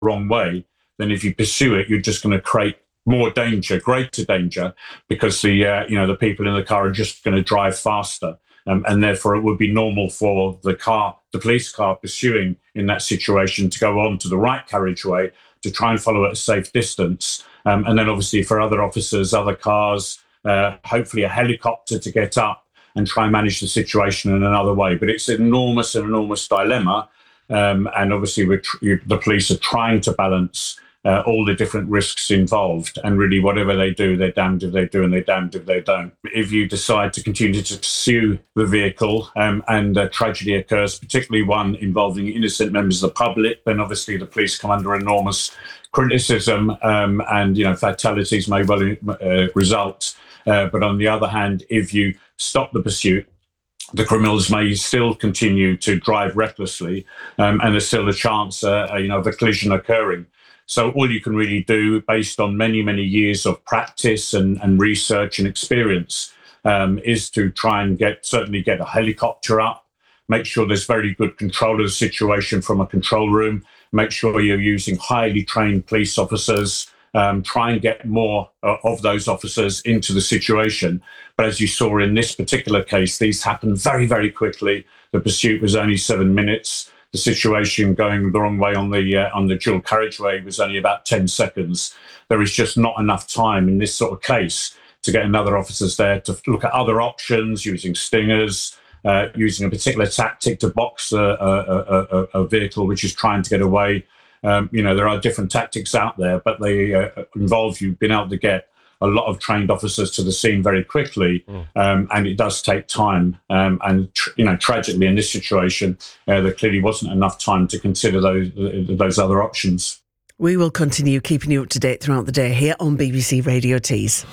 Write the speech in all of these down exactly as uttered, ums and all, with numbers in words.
wrong way, then if you pursue it, you're just going to create more danger, greater danger, because the uh, you know the people in the car are just going to drive faster, um, and therefore it would be normal for the car, the police car pursuing in that situation, to go on to the right carriageway to try and follow at a safe distance, um, and then obviously for other officers, other cars, uh, hopefully a helicopter to get up and try and manage the situation in another way. But it's an enormous, an enormous dilemma, um, and obviously we're tr- you, the police are trying to balance Uh, all the different risks involved, and really whatever they do, they're damned if they do and they're damned if they don't. If you decide to continue to pursue the vehicle um, and a tragedy occurs, particularly one involving innocent members of the public, then obviously the police come under enormous criticism, um, and you know fatalities may well uh, result. Uh, but on the other hand, if you stop the pursuit, the criminals may still continue to drive recklessly, um, and there's still a chance, uh, you know, of a collision occurring. So all you can really do, based on many, many years of practice and, and research and experience, um, is to try and get certainly get a helicopter up, make sure there's very good control of the situation from a control room, make sure you're using highly trained police officers, um, try and get more uh, of those officers into the situation. But as you saw in this particular case, these happened very, very quickly. The pursuit was only seven minutes. The situation going the wrong way on the uh, on the dual carriageway was only about ten seconds. There is just not enough time in this sort of case to get another officers there to look at other options, using stingers, uh, using a particular tactic to box a, a, a, a vehicle which is trying to get away. Um, you know, there are different tactics out there, but they uh, involve you being able to get a lot of trained officers to the scene very quickly, mm. um, and it does take time. Um, and tr- you know, tragically in this situation, uh, there clearly wasn't enough time to consider those those other options. We will continue keeping you up to date throughout the day here on B B C Radio Tees.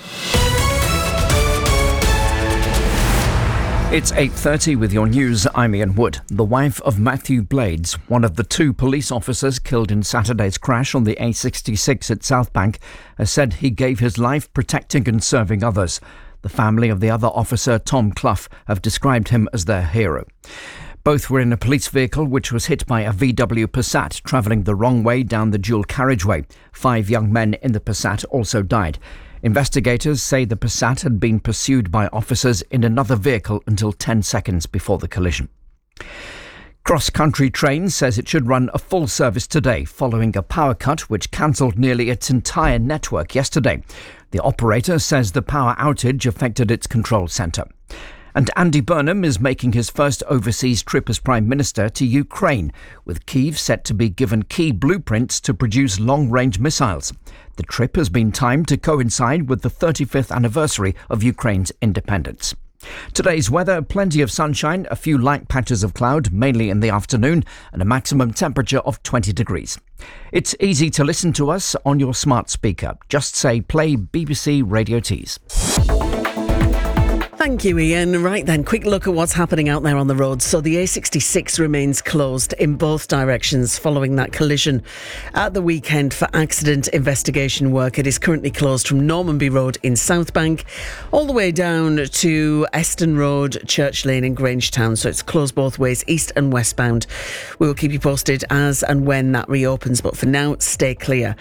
It's eight thirty with your news. I'm Ian Wood. The wife of Matthew Blades, one of the two police officers killed in Saturday's crash on the A sixty-six at Southbank, has said he gave his life protecting and serving others. The family of the other officer, Tom Clough, have described him as their hero. Both were in a police vehicle which was hit by a V W Passat travelling the wrong way down the dual carriageway. Five young men in the Passat also died. Investigators say the Passat had been pursued by officers in another vehicle until ten seconds before the collision. Cross Country Trains says it should run a full service today following a power cut which cancelled nearly its entire network yesterday. The operator says the power outage affected its control centre. And Andy Burnham is making his first overseas trip as Prime Minister to Ukraine, with Kyiv set to be given key blueprints to produce long-range missiles. The trip has been timed to coincide with the thirty-fifth anniversary of Ukraine's independence. Today's weather, plenty of sunshine, a few light patches of cloud, mainly in the afternoon, and a maximum temperature of twenty degrees. It's easy to listen to us on your smart speaker. Just say play B B C Radio Tees. Thank you, Ian. Right then, quick look at what's happening out there on the roads. So the A sixty-six remains closed in both directions following that collision at the weekend for accident investigation work. It is currently closed from Normanby Road in Southbank all the way down to Eston Road, Church Lane in Grangetown. So it's closed both ways, east and westbound. We will keep you posted as and when that reopens, but for now, stay clear.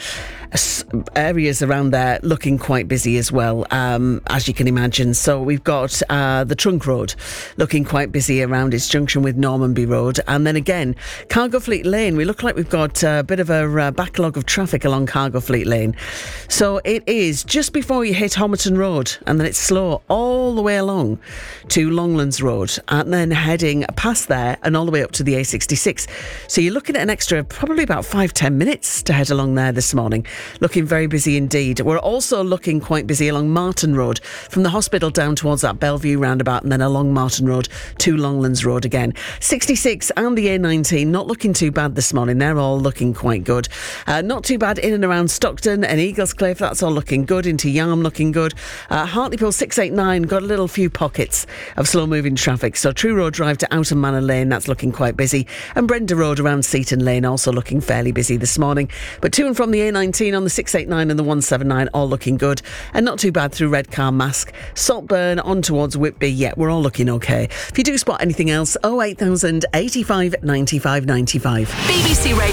Areas around there looking quite busy as well, um, as you can imagine. So we've got uh, the Trunk Road looking quite busy around its junction with Normanby Road, and then again Cargo Fleet Lane, we look like we've got a bit of a uh, backlog of traffic along Cargo Fleet Lane. So it is just before you hit Homerton Road, and then it's slow all the way along to Longlands Road, and then heading past there and all the way up to the A sixty-six. So you're looking at an extra probably about five ten minutes to head along there this morning. Looking very busy indeed. We're also looking quite busy along Martin Road, from the hospital down towards that Bellevue roundabout, and then along Martin Road to Longlands Road again. sixty-six and the A nineteen not looking too bad this morning. They're all looking quite good. Uh, not too bad in and around Stockton and Eaglescliff. That's all looking good. Into Yarm looking good. Uh, Hartlepool six eighty-nine got a little few pockets of slow moving traffic. So True Road Drive to Outer Manor Lane, that's looking quite busy. And Brenda Road around Seaton Lane also looking fairly busy this morning. But to and from the A nineteen on the six eighty-nine and the one seventy-nine all looking good, and not too bad through Redcar Mask, Saltburn on towards Whitby. Yeah, we're all looking okay. If you do spot anything else, oh eight thousand eighty-five ninety-five ninety-five. B B C Radio